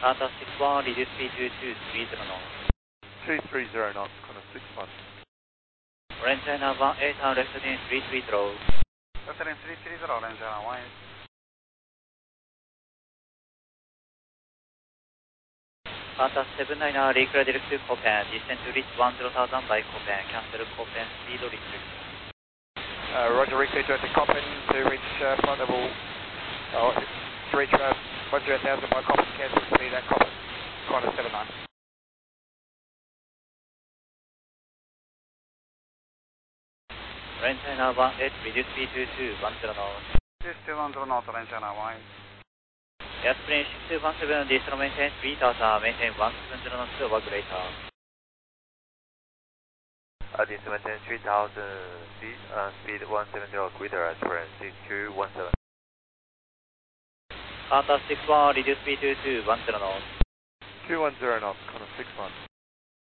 Qatar 61, reduce speed to 230 knots. 230 knots, Qantas 61. Orange China 18, left heading 330. Left heading 330, Orange China 18. Qatar 79, reclear direct to Copen, descend to reach 10,000 by Copen, cancel Copen, speed restriction. Roger, reclear to Copen to reach flight level, to reach 1,000 by Copen, cancel speed at Copen, Qantas 79. Orange China 18, reduce speed to 210 knots. Reduce 210 knots, Orange China 18. Airplane 6217, distance maintain 3000, maintain 170 knots to over greater. Distance maintain 3000 feet, speed 170 greater as per C217. Qatar 61, reduce speed to 210 knots. 210 knots, Qantas 61.